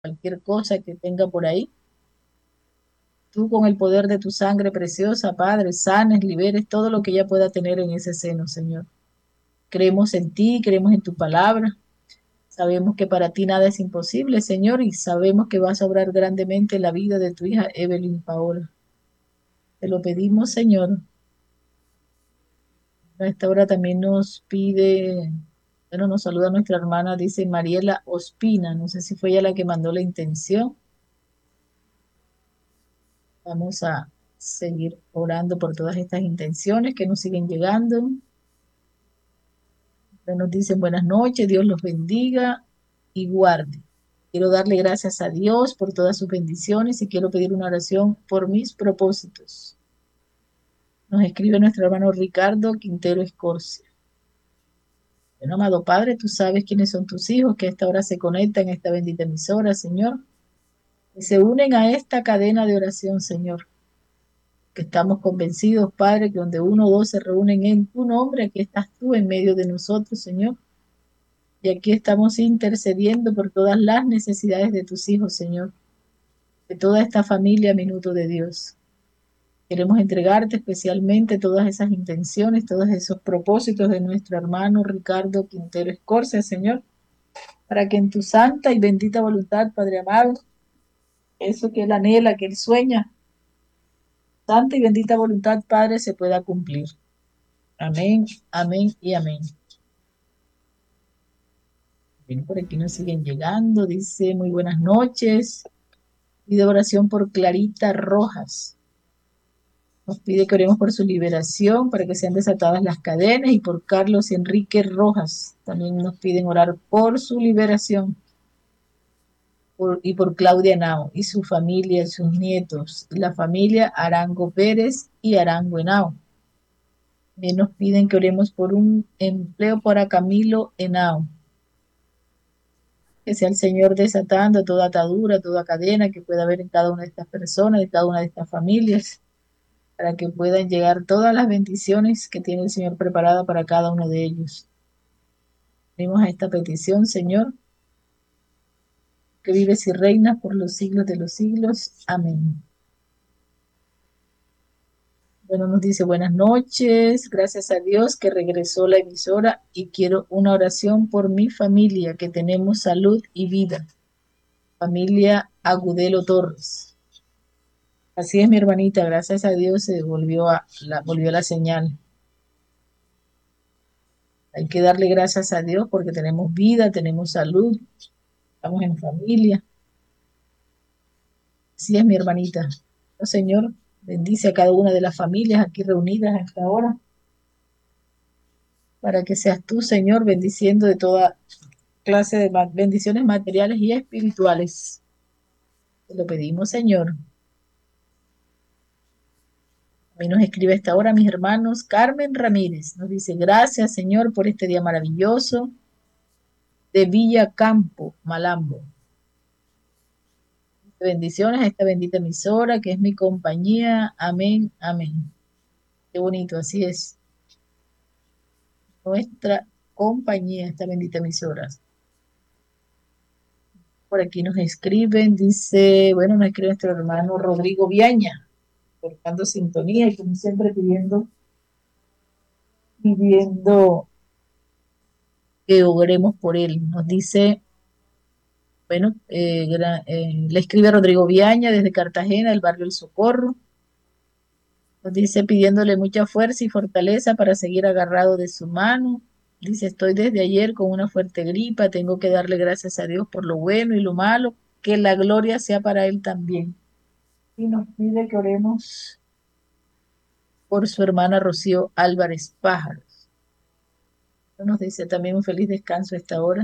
cualquier cosa que tenga por ahí. Tú con el poder de tu sangre preciosa, Padre, sanes, liberes todo lo que ella pueda tener en ese seno, Señor. Creemos en ti, creemos en tu palabra. Sabemos que para ti nada es imposible, Señor, y sabemos que vas a obrar grandemente en la vida de tu hija Evelyn Paola. Te lo pedimos, Señor. A esta hora también nos pide, bueno, nos saluda nuestra hermana, dice Mariela Ospina. No sé si fue ella la que mandó la intención. Vamos a seguir orando por todas estas intenciones que nos siguen llegando. Nos dicen buenas noches, Dios los bendiga y guarde. Quiero darle gracias a Dios por todas sus bendiciones y quiero pedir una oración por mis propósitos. Nos escribe nuestro hermano Ricardo Quintero Escorcia. Bueno, amado Padre, tú sabes quiénes son tus hijos que a esta hora se conectan a esta bendita emisora, Señor, y se unen a esta cadena de oración, Señor, que estamos convencidos, Padre, que donde uno o dos se reúnen en tu nombre, aquí estás tú en medio de nosotros, Señor. Y aquí estamos intercediendo por todas las necesidades de tus hijos, Señor, de toda esta familia Minuto de Dios. Queremos entregarte especialmente todas esas intenciones, todos esos propósitos de nuestro hermano Ricardo Quintero Escorcia, Señor, para que en tu santa y bendita voluntad, Padre amado, eso que él anhela, que él sueña, santa y bendita voluntad, Padre, se pueda cumplir. Amén, amén y amén. Bien, por aquí nos siguen llegando, dice muy buenas noches. Pide oración por Clarita Rojas. Nos pide que oremos por su liberación, para que sean desatadas las cadenas, y por Carlos Enrique Rojas. También nos piden orar por su liberación. Y por Claudia Henao y su familia, sus nietos, la familia Arango Pérez y Arango Henao. También nos piden que oremos por un empleo para Camilo Henao. Que sea el Señor desatando toda atadura, toda cadena que pueda haber en cada una de estas personas, en cada una de estas familias, para que puedan llegar todas las bendiciones que tiene el Señor preparada para cada uno de ellos. Venimos a esta petición, Señor, que vives y reinas por los siglos de los siglos. Amén. Bueno, nos dice buenas noches, gracias a Dios que regresó la emisora y quiero una oración por mi familia, que tenemos salud y vida. Familia Agudelo Torres. Así es, mi hermanita, gracias a Dios se volvió la señal. Hay que darle gracias a Dios porque tenemos vida, tenemos salud, estamos en familia. Así es, mi hermanita. Oh, Señor, bendice a cada una de las familias aquí reunidas a esta hora, para que seas tú, Señor, bendiciendo de toda clase de bendiciones materiales y espirituales. Te lo pedimos, Señor. A mí nos escribe a esta hora, mis hermanos, Carmen Ramírez. Nos dice, gracias, Señor, por este día maravilloso de Villa Campo, Malambo. Bendiciones a esta bendita emisora que es mi compañía. Amén, amén. Qué bonito, así es. Nuestra compañía, esta bendita emisora. Por aquí nos escriben, dice, bueno, nos escribe nuestro hermano Rodrigo Viaña, cortando sintonía y como siempre pidiendo que oremos por él. Nos dice, bueno, le escribe Rodrigo Viaña desde Cartagena, el barrio El Socorro. Nos dice pidiéndole mucha fuerza y fortaleza para seguir agarrado de su mano. Dice, estoy desde ayer con una fuerte gripa, tengo que darle gracias a Dios por lo bueno y lo malo, que la gloria sea para él también. Y nos pide que oremos por su hermana Rocío Álvarez Pájaros. Nos dice también un feliz descanso a esta hora.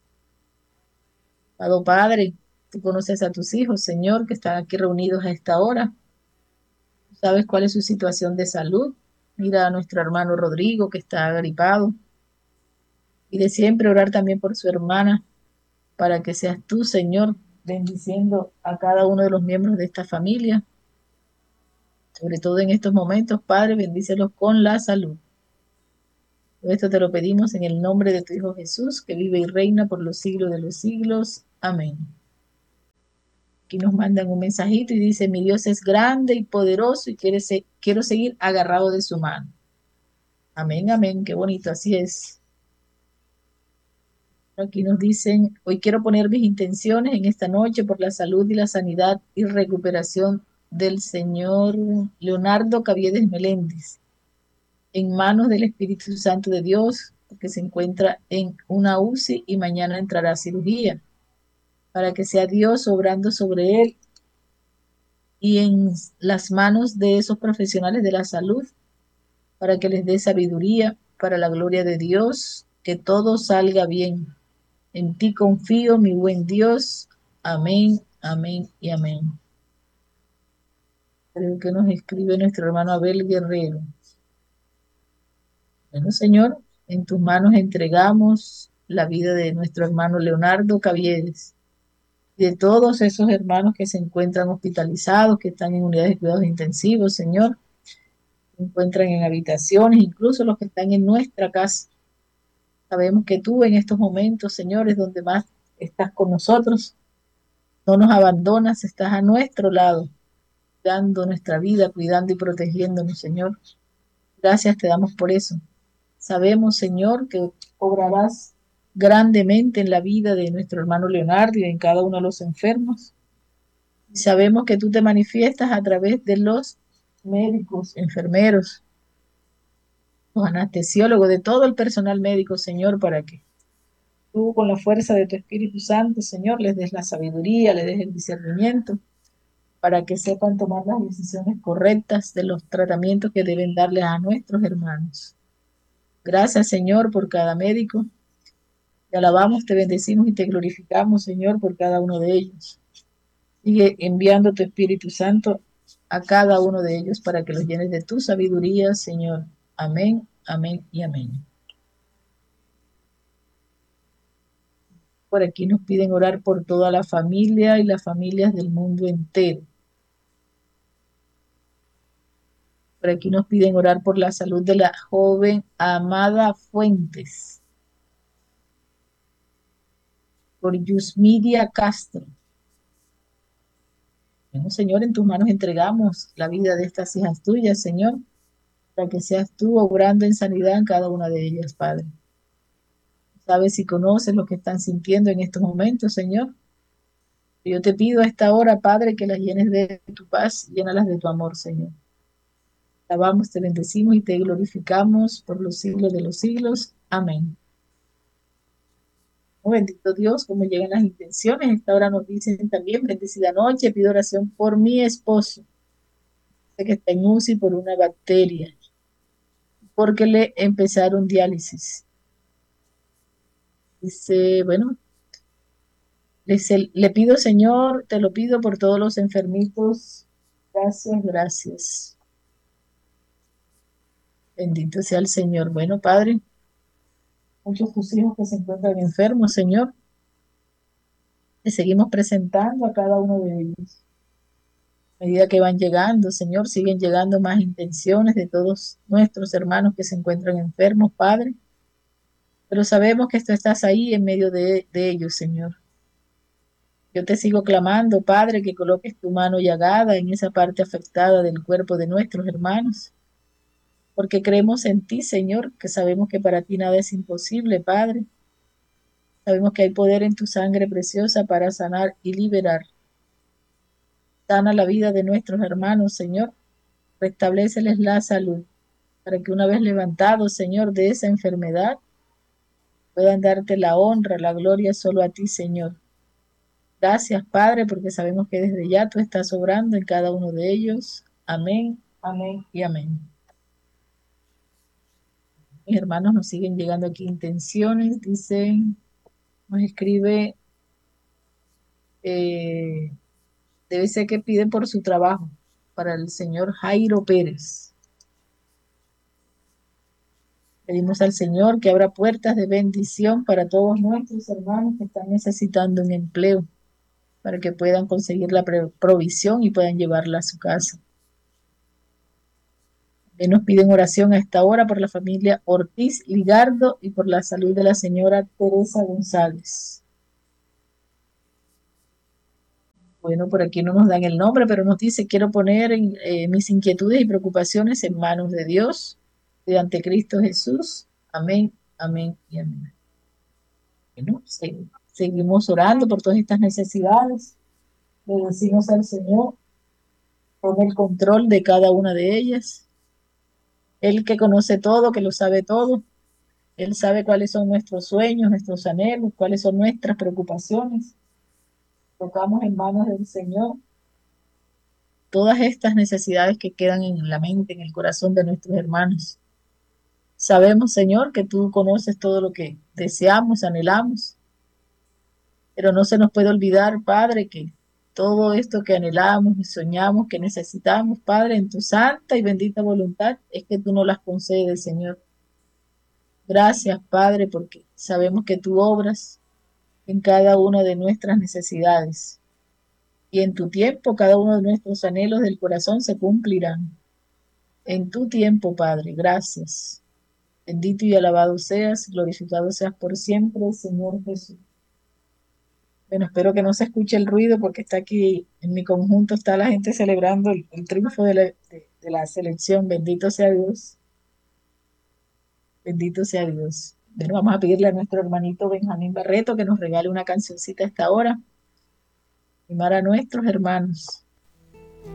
Amado Padre, tú conoces a tus hijos, Señor, que están aquí reunidos a esta hora. Tú sabes cuál es su situación de salud. Mira a nuestro hermano Rodrigo, que está agripado. Y de siempre orar también por su hermana, para que seas tú, Señor, bendiciendo a cada uno de los miembros de esta familia. Sobre todo en estos momentos, Padre, bendícelos con la salud. Todo esto te lo pedimos en el nombre de tu Hijo Jesús, que vive y reina por los siglos de los siglos. Amén. Aquí nos mandan un mensajito y dice, mi Dios es grande y poderoso y quiero seguir agarrado de su mano. Amén, amén, qué bonito, así es. Aquí nos dicen, hoy quiero poner mis intenciones en esta noche por la salud y la sanidad y recuperación del señor Leonardo Caviedes Meléndez, en manos del Espíritu Santo de Dios, que se encuentra en una UCI y mañana entrará a cirugía, para que sea Dios obrando sobre él y en las manos de esos profesionales de la salud, para que les dé sabiduría para la gloria de Dios, que todo salga bien. En ti confío, mi buen Dios. Amén, amén y amén. Creo que nos escribe nuestro hermano Abel Guerrero. Bueno, Señor, en tus manos entregamos la vida de nuestro hermano Leonardo Caviedes y de todos esos hermanos que se encuentran hospitalizados, que están en unidades de cuidados intensivos, Señor, se encuentran en habitaciones, incluso los que están en nuestra casa. Sabemos que tú en estos momentos, Señor, es donde más estás con nosotros. No nos abandonas, estás a nuestro lado, dando nuestra vida, cuidando y protegiéndonos, Señor. Gracias te damos por eso. Sabemos, Señor, que obrarás grandemente en la vida de nuestro hermano Leonardo y en cada uno de los enfermos. Y sabemos que tú te manifiestas a través de los médicos, enfermeros, los anestesiólogos, de todo el personal médico, Señor, para que tú con la fuerza de tu Espíritu Santo, Señor, les des la sabiduría, les des el discernimiento, para que sepan tomar las decisiones correctas de los tratamientos que deben darles a nuestros hermanos. Gracias, Señor, por cada médico. Te alabamos, te bendecimos y te glorificamos, Señor, por cada uno de ellos. Sigue enviando tu Espíritu Santo a cada uno de ellos para que los llenes de tu sabiduría, Señor. Amén, amén y amén. Por aquí nos piden orar por toda la familia y las familias del mundo entero. Por aquí nos piden orar por la salud de la joven Amada Fuentes. Por Yusmidia Castro. Bueno, Señor, en tus manos entregamos la vida de estas hijas tuyas, Señor, para que seas tú obrando en sanidad en cada una de ellas, Padre. Sabes y conoces lo que están sintiendo en estos momentos, Señor. Yo te pido a esta hora, Padre, que las llenes de tu paz, llénalas de tu amor, Señor. Te alabamos, te bendecimos y te glorificamos por los siglos de los siglos. Amén. Oh, bendito Dios, como llegan las intenciones. Esta hora nos dicen también, bendecida noche, pido oración por mi esposo, sé que está en UCI por una bacteria, porque le empezaron diálisis. Dice, bueno, le pido, Señor, te lo pido por todos los enfermitos. Gracias, gracias. Bendito sea el Señor. Bueno, Padre, muchos tus hijos que se encuentran enfermos, Señor, te seguimos presentando a cada uno de ellos. A medida que van llegando, Señor, siguen llegando más intenciones de todos nuestros hermanos que se encuentran enfermos, Padre. Pero sabemos que tú estás ahí en medio de ellos, Señor. Yo te sigo clamando, Padre, que coloques tu mano llagada en esa parte afectada del cuerpo de nuestros hermanos, porque creemos en ti, Señor, que sabemos que para ti nada es imposible, Padre. Sabemos que hay poder en tu sangre preciosa para sanar y liberar. Sana la vida de nuestros hermanos, Señor. Restabléceles la salud, para que una vez levantados, Señor, de esa enfermedad, puedan darte la honra, la gloria solo a ti, Señor. Gracias, Padre, porque sabemos que desde ya tú estás obrando en cada uno de ellos. Amén, amén y amén. Mis hermanos nos siguen llegando aquí intenciones, dicen, nos escribe, eh, debe ser que piden por su trabajo, para el señor Jairo Pérez. Pedimos al Señor que abra puertas de bendición para todos nuestros hermanos que están necesitando un empleo, para que puedan conseguir la provisión y puedan llevarla a su casa. Nos piden oración a esta hora por la familia Ortiz Ligardo y por la salud de la señora Teresa González. Bueno, por aquí no nos dan el nombre, pero nos dice, quiero poner mis inquietudes y preocupaciones en manos de Dios, ante Cristo Jesús. Amén, amén y amén. Bueno, seguimos orando por todas estas necesidades. Le decimos al Señor, tome el control de cada una de ellas. Él que conoce todo, que lo sabe todo. Él sabe cuáles son nuestros sueños, nuestros anhelos, cuáles son nuestras preocupaciones. Tocamos en manos del Señor todas estas necesidades que quedan en la mente, en el corazón de nuestros hermanos. Sabemos, Señor, que tú conoces todo lo que deseamos, anhelamos, pero no se nos puede olvidar, Padre, que todo esto que anhelamos y soñamos, que necesitamos, Padre, en tu santa y bendita voluntad, es que tú nos las concedes, Señor. Gracias, Padre, porque sabemos que tú obras en cada una de nuestras necesidades y en tu tiempo cada uno de nuestros anhelos del corazón se cumplirán. En tu tiempo, Padre, gracias. Bendito y alabado seas, glorificado seas por siempre, Señor Jesús. Bueno, espero que no se escuche el ruido porque está aquí en mi conjunto, está la gente celebrando el triunfo de la selección. Bendito sea Dios, bendito sea Dios. Bueno, vamos a pedirle a nuestro hermanito Benjamín Barreto que nos regale una cancioncita a esta hora, animar a nuestros hermanos.